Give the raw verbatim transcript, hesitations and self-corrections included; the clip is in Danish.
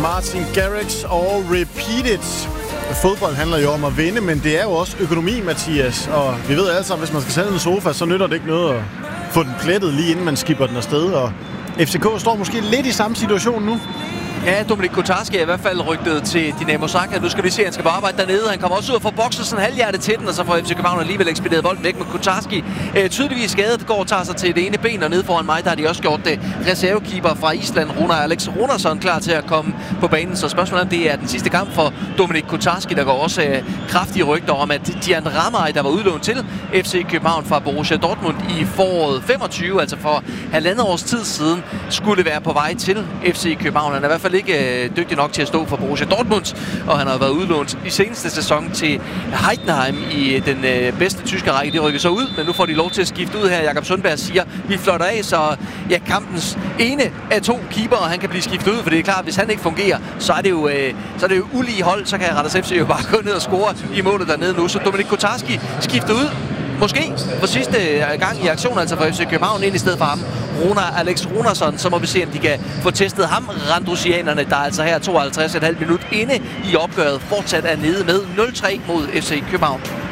Martin Garrix og Repeat It. Fodbold handler jo om at vinde, men det er jo også økonomi, Mathias. Og vi ved altså, at hvis man skal sælge en sofa, så nytter det ikke noget at få den plettet lige inden man skipper den afsted. Og F C K står måske lidt i samme situation nu. Ja, Dominik Kotarski er i hvert fald rygtet til Dinamo Zagreb. Nu skal vi se, at han skal på arbejde dernede. Han kommer også ud og får bokset sådan halvhjertet til den, og så får F C København alligevel ekspederet bolden væk med Kotarski. Øh, tydeligvis skadet, går og tager sig til det ene ben, og nede foran mig, der har de også gjort det. Reservekeeper fra Island, Runar Alex Runarsson, klar til at komme på banen. Så spørgsmålet om det er den sidste kamp for Dominik Kotarski. Der går også øh, kraftige rygter om, at Dian Ramay, der var udlånt til F C København fra Borussia Dortmund i foråret femogtyve, altså for halvandet års tid siden, skulle være på vej til F C København. Han er i hvert fald ikke øh, dygtig nok til at stå for Borussia Dortmund, og han har været udlånt i seneste sæson til Heidenheim i den øh, bedste tyske række. De rykker så ud, men nu får de lov til at skifte ud her. Jakob Sundberg siger, vi flotter af, så ja, kampens ene af to keeper, og han kan blive skiftet ud, for det er klart, hvis han ikke fungerer, så er det jo, øh, så er det jo ulige hold, så kan Randers F C jo bare gå ned og score i målet dernede nu. Så Dominik Kotarski skifter ud, måske for sidste gang i aktion, altså for F C København, ind i stedet for ham, Runar Alex Runarsson. Så må vi se, om de kan få testet ham, Randrusianerne, der altså her tooghalvtreds komma fem minut inde i opgøret fortsat er nede med nul tre mod F C København.